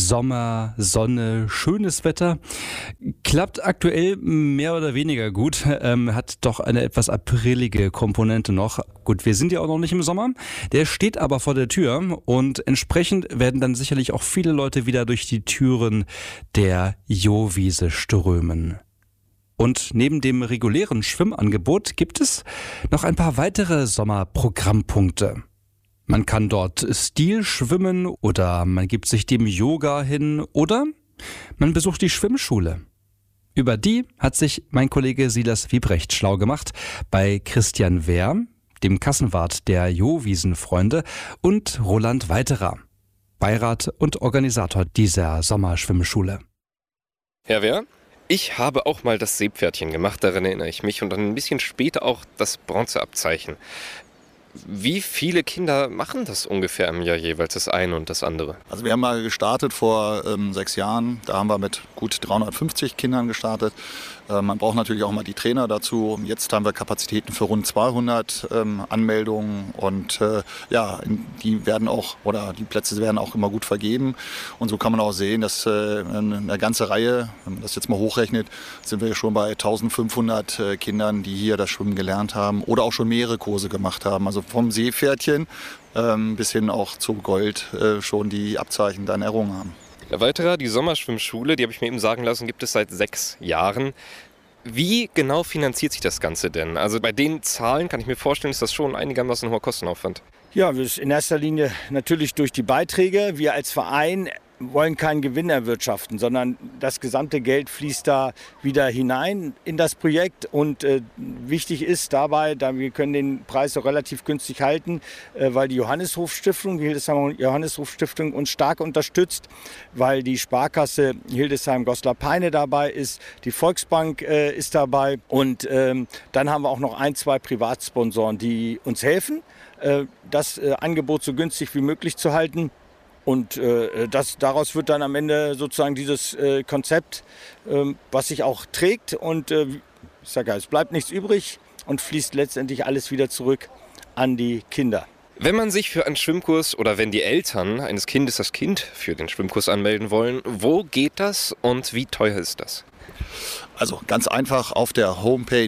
Sommer, Sonne, schönes Wetter. Klappt aktuell mehr oder weniger gut, hat doch eine etwas aprilige Komponente noch. Gut, wir sind ja auch noch nicht im Sommer, der steht aber vor der Tür und entsprechend werden dann sicherlich auch viele Leute wieder durch die Türen der Jowiese strömen. Und neben dem regulären Schwimmangebot gibt es noch ein paar weitere Sommerprogrammpunkte. Man kann dort Stil schwimmen oder man gibt sich dem Yoga hin oder man besucht die Schwimmschule. Über die hat sich mein Kollege Silas Wiebrecht schlau gemacht bei Christian Wehr, dem Kassenwart der Jowiesenfreunde, und Roland Weiterer, Beirat und Organisator dieser Sommerschwimmschule. Herr Wehr, ich habe auch mal das Seepferdchen gemacht, daran erinnere ich mich, und dann ein bisschen später auch das Bronzeabzeichen. Wie viele Kinder machen das ungefähr im Jahr jeweils, das eine und das andere? Also wir haben mal gestartet vor 6 Jahren. Da haben wir mit gut 350 Kindern gestartet. Man braucht natürlich auch mal die Trainer dazu. Jetzt haben wir Kapazitäten für rund 200 Anmeldungen und die werden auch, oder die Plätze werden auch immer gut vergeben. Und so kann man auch sehen, dass eine ganze Reihe, wenn man das jetzt mal hochrechnet, sind wir schon bei 1500 Kindern, die hier das Schwimmen gelernt haben oder auch schon mehrere Kurse gemacht haben. Also vom Seepferdchen bis hin auch zu Gold schon die Abzeichen dann errungen haben. Herr Weiterer, die Sommerschwimmschule, die habe ich mir eben sagen lassen, gibt es seit 6 Jahren. Wie genau finanziert sich das Ganze denn? Also bei den Zahlen kann ich mir vorstellen, ist das schon einigermaßen hoher Kostenaufwand. Ja, in erster Linie natürlich durch die Beiträge. Wir als Verein wollen keinen Gewinn erwirtschaften, sondern das gesamte Geld fließt da wieder hinein in das Projekt. Und wichtig ist dabei, wir können den Preis auch relativ günstig halten, weil die Johannishof-Stiftung, die Hildesheimer Johannishof-Stiftung uns stark unterstützt, weil die Sparkasse Hildesheim-Goslar-Peine dabei ist, die Volksbank ist dabei und dann haben wir auch noch 1, 2 Privatsponsoren, die uns helfen, das Angebot so günstig wie möglich zu halten. Und daraus wird dann am Ende sozusagen dieses Konzept, was sich auch trägt. Und ich sage ja, es bleibt nichts übrig und fließt letztendlich alles wieder zurück an die Kinder. Wenn man sich für einen Schwimmkurs oder wenn die Eltern eines Kindes das Kind für den Schwimmkurs anmelden wollen, wo geht das und wie teuer ist das? Also ganz einfach auf der Homepage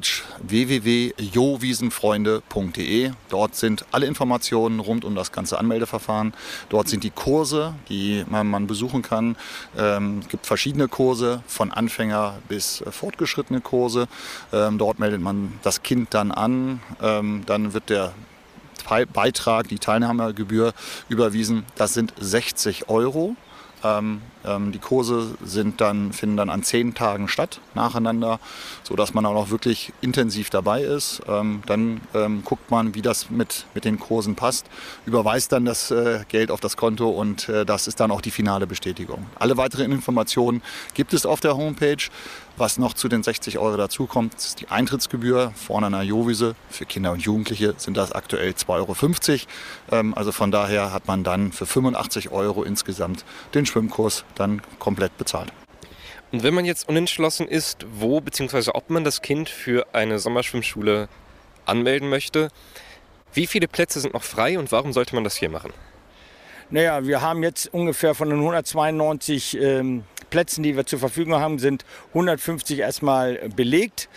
www.jowiesenfreunde.de. Dort sind alle Informationen rund um das ganze Anmeldeverfahren. Dort sind die Kurse, die man besuchen kann. Es gibt verschiedene Kurse, von Anfänger bis fortgeschrittene Kurse. Dort meldet man das Kind dann an. Dann wird der Beitrag, die Teilnahmegebühr überwiesen. Das sind 60 €. Die Kurse finden dann an 10 Tagen statt, nacheinander, sodass man auch noch wirklich intensiv dabei ist. Dann guckt man, wie das mit den Kursen passt, überweist dann das Geld auf das Konto und das ist dann auch die finale Bestätigung. Alle weiteren Informationen gibt es auf der Homepage. Was noch zu den 60 € dazukommt, ist die Eintrittsgebühr vorne an der Jowiese. Für Kinder und Jugendliche sind das aktuell 2,50 €. Also von daher hat man dann für 85 € insgesamt den Schwimmkurs dann komplett bezahlt. Und wenn man jetzt unentschlossen ist, wo bzw. ob man das Kind für eine Sommerschwimmschule anmelden möchte, wie viele Plätze sind noch frei und warum sollte man das hier machen? Naja, wir haben jetzt ungefähr von den 192 Plätzen, die wir zur Verfügung haben, sind 150 erstmal belegt.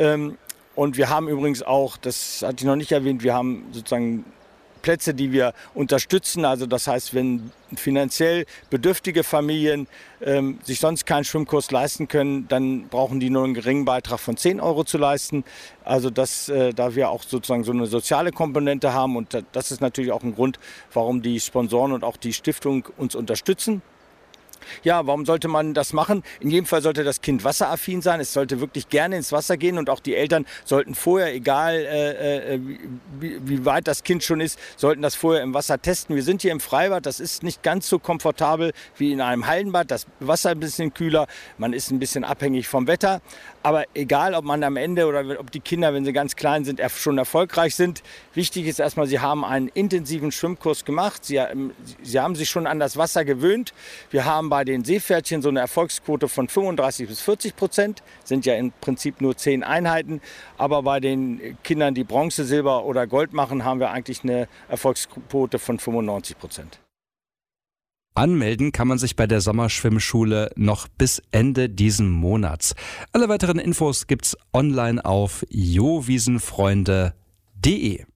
Und wir haben übrigens auch, das hatte ich noch nicht erwähnt, wir haben sozusagen Plätze, die wir unterstützen. Also das heißt, wenn finanziell bedürftige Familien sich sonst keinen Schwimmkurs leisten können, dann brauchen die nur einen geringen Beitrag von 10 € zu leisten. Also da wir auch sozusagen so eine soziale Komponente haben und das ist natürlich auch ein Grund, warum die Sponsoren und auch die Stiftung uns unterstützen. Ja, warum sollte man das machen? In jedem Fall sollte das Kind wasseraffin sein. Es sollte wirklich gerne ins Wasser gehen und auch die Eltern sollten vorher, egal wie weit das Kind schon ist, sollten das vorher im Wasser testen. Wir sind hier im Freibad, das ist nicht ganz so komfortabel wie in einem Hallenbad. Das Wasser ein bisschen kühler, man ist ein bisschen abhängig vom Wetter. Aber egal, ob man am Ende oder ob die Kinder, wenn sie ganz klein sind, schon erfolgreich sind. Wichtig ist erstmal, sie haben einen intensiven Schwimmkurs gemacht. Sie haben sich schon an das Wasser gewöhnt. Wir haben bei den Seepferdchen so eine Erfolgsquote von 35-40%. Sind ja im Prinzip nur 10 Einheiten. Aber bei den Kindern, die Bronze, Silber oder Gold machen, haben wir eigentlich eine Erfolgsquote von 95%. Anmelden kann man sich bei der Sommerschwimmschule noch bis Ende diesen Monats. Alle weiteren Infos gibt's online auf jowiesenfreunde.de.